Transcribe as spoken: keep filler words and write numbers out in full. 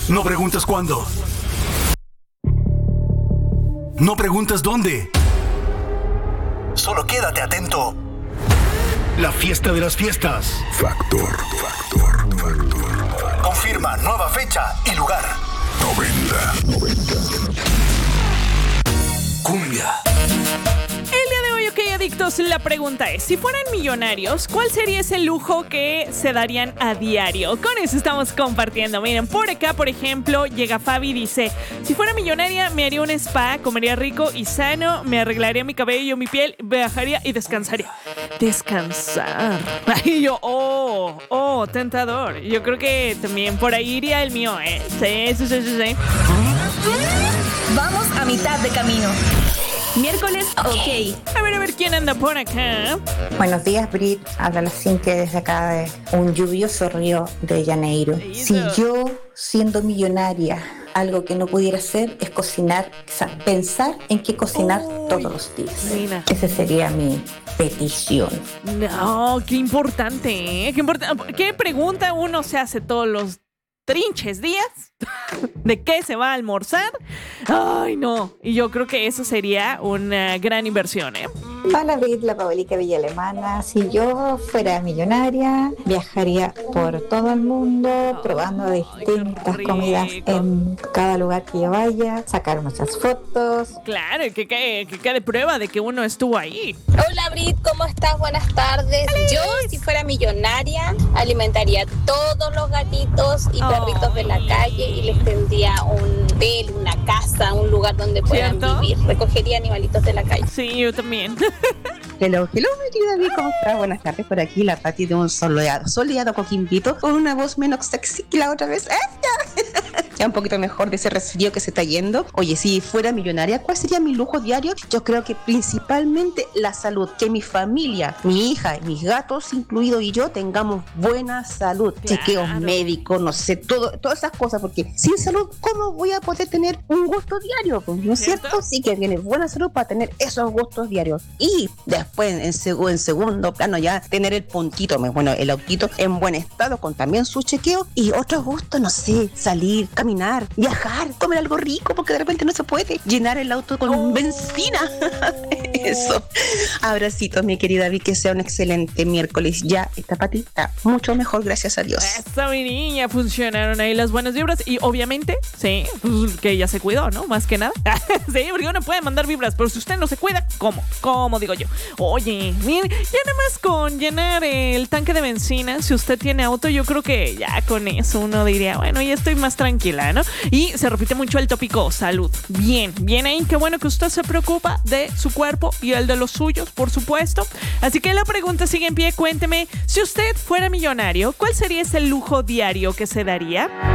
No preguntas cuándo. No preguntas dónde. Solo quédate atento. La fiesta de las fiestas. Factor, factor, factor. Confirma nueva fecha y lugar. noventa, noventa. Cumbia. El día de hoy, ok, adictos, la pregunta es, si fueran millonarios, ¿cuál sería ese lujo que se darían a diario? Con eso estamos compartiendo. Miren, por acá, por ejemplo, llega Fabi y dice, si fuera millonaria, me haría un spa, comería rico y sano, me arreglaría mi cabello, mi piel, viajaría y descansaría. Descansar. Ay, yo, oh, oh, tentador. Yo creo que también por ahí iría el mío, ¿eh? Sí, sí, sí, sí, sí. Vamos a mitad de camino. Miércoles, ok. A ver, a ver, ¿quién anda por acá? Buenos días, Brit. Habla la Cintia desde acá de un lluvioso río de Janeiro. Si yo, siendo millonaria, algo que no pudiera hacer es cocinar, o sea, pensar en qué cocinar Uy, todos los días. Mira. Esa sería mi petición. No, qué importante, ¿eh? Qué, import- ¿Qué pregunta uno se hace todos los trinches días? ¿De qué se va a almorzar? Ay, no. Y yo creo que eso sería una gran inversión, ¿eh? Hola, Brit, la Paolica Villa Alemana. Si yo fuera millonaria, viajaría por todo el mundo, probando distintas Ay, comidas en cada lugar que yo vaya, sacar muchas fotos. Claro, que quede que, que de prueba de que uno estuvo ahí. Hola, Brit, ¿cómo estás? Buenas tardes. Yo, si fuera millonaria, alimentaría todos los gatitos y perritos oh. de la calle y les tendría un hotel, una casa, un lugar donde puedan ¿Cierto? vivir. Recogería animalitos de la calle. Sí, yo también. Hello, hello, mi querida David, ¿cómo estás? Buenas tardes, por aquí la Pati de un soleado, soleado Coquimbito, con una voz menos sexy que la otra vez. Ya un poquito mejor de ese resfrío que se está yendo. Oye, si fuera millonaria, ¿cuál sería mi lujo diario? Yo creo que principalmente la salud, que mi familia, mi hija, mis gatos incluido y yo tengamos buena salud, claro. Chequeos médicos, no sé, todo, todas esas cosas, porque sin salud, ¿cómo voy a poder tener un gusto diario? Pues, ¿no es cierto? cierto? Sí que tiene buena salud para tener esos gustos diarios. Y después, en, seg- en segundo plano, ya tener el puntito, bueno, el autito en buen estado, con también su chequeo y otros gustos, no sé, salir, caminar, viajar, comer algo rico, porque de repente no se puede llenar el auto con oh. benzina. Eso. Abracitos, mi querida Vi, que sea un excelente miércoles. Ya esta patita mucho mejor, gracias a Dios. Esa mi niña, funcionaron ahí las buenas vibras y obviamente, sí, pues, que ella se cuidó, ¿no? Más que nada. Sí, porque uno puede mandar vibras, pero si usted no se cuida, ¿cómo? ¿Cómo digo yo? Oye, miren, ya nada más con llenar el tanque de benzina, si usted tiene auto, yo creo que ya con eso uno diría, bueno, ya estoy más tranquila, ¿no? Y se repite mucho el tópico salud. Bien, bien ahí, qué bueno que usted se preocupa de su cuerpo y el de los suyos, por supuesto. Así que la pregunta sigue en pie, cuénteme, si usted fuera millonario, ¿cuál sería ese lujo diario que se daría?